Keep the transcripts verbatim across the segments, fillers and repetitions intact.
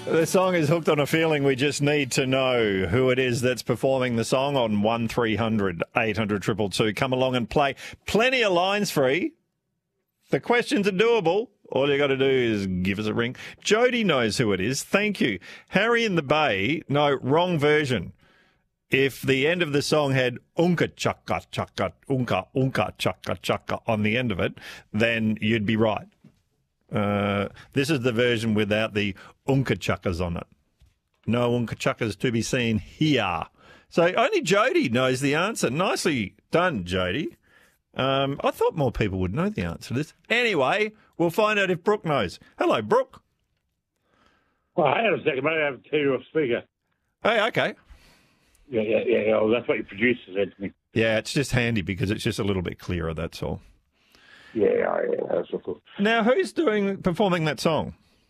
The song is Hooked on a Feeling. We just need to know who it is that's performing the song on one three hundred eight hundred two two two. Come along and play. Plenty of lines free. The questions are doable. All you got to do is give us a ring. Jody knows who it is. Thank you. Harry in the Bay. No, wrong version. If the end of the song had unka chaka chaka unka unka chaka chaka on the end of it, then you'd be right. Uh, this is the version without the unka chuckas on it. No unka chuckas to be seen here. So only Jody knows the answer. Nicely done, Jody. Um, I thought more people would know the answer to this. Anyway, we'll find out if Brooke knows. Hello, Brooke. Well, hang on a second, mate. I have to turn you off speaker. Hey, okay. Yeah, yeah, yeah. yeah. Well, that's what your producer said to me. Yeah, it's just handy because it's just a little bit clearer, that's all. Yeah, yeah, that's all cool. Now, who's doing performing that song?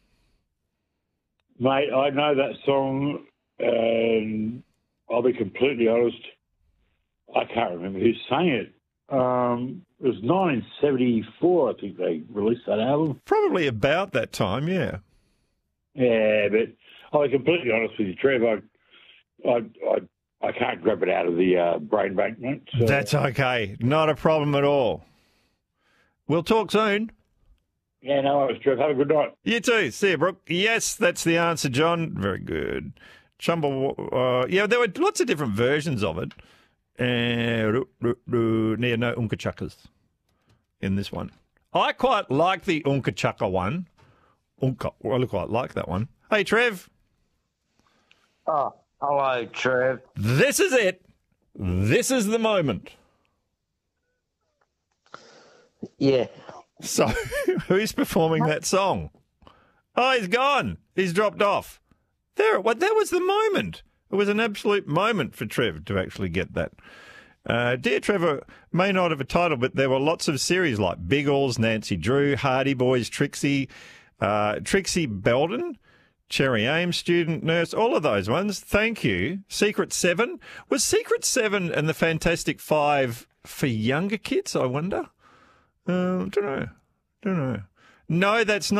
Mate, I know that song, and I'll be completely honest, I can't remember who sang it. Um, it was nineteen seventy-four, I think they released that album. Probably about that time, yeah. Yeah, but I'll be completely honest with you, Trev. I, I, I, I can't grab it out of the uh, brain bank, mate. So. That's okay. Not a problem at all. We'll talk soon. Yeah, no worries, Trev. Have a good night. You too. See you, Brooke. Yes, that's the answer, John. Very good. Chumble, uh, yeah, there were lots of different versions of it. Uh, near no Unka Chuckas in this one. I quite like the Unka Chukka one. Unka, well, I quite like that one. Hey, Trev. Oh, hello, Trev. This is it. This is the moment. Yeah. So, who's performing that song? Oh, he's gone. He's dropped off. There, what? That was the moment. It was an absolute moment for Trev to actually get that. Uh, Dear Trevor may not have a title, but there were lots of series like Biggles, Nancy Drew, Hardy Boys, Trixie, uh, Trixie Belden, Cherry Ames, Student Nurse, all of those ones. Thank you. Secret Seven. Was Secret Seven and the Fantastic Five for younger kids, I wonder? Uh, don't know. Don't know. No, that's not.